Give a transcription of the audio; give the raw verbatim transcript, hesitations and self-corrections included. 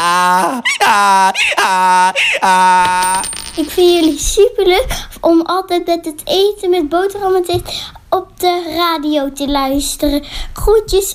Ah, ah, ah, ah. Ik vind jullie superleuk om altijd met het eten met boterhammen op de radio te luisteren. Groetjes